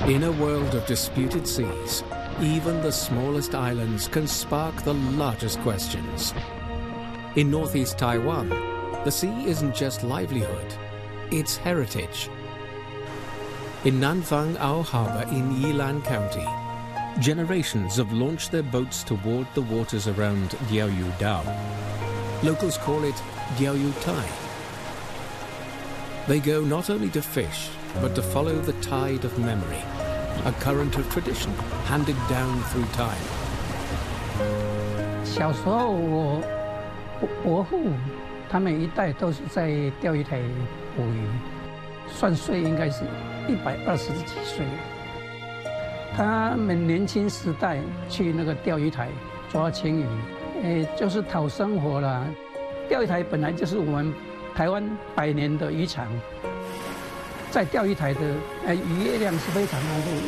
In a world of disputed seas, even the smallest islands can spark the largest questions. In northeast Taiwan, the sea isn't just livelihood, it's heritage. In Nanfang Ao Harbor in Yilan County, generations have launched their boats toward the waters around Diaoyu Dao. Locals call it Diaoyu Tai. They go not only to fish, but to follow the tide of memory, a current of tradition handed down through time. 小时候我伯父他们一代都是在钓鱼台捕鱼，算岁应该是120几岁。他们年轻时代去那个钓鱼台抓青鱼，就是讨生活啦。钓鱼台本来就是我们台湾100年的渔场，在钓鱼台的渔业量是非常丰富。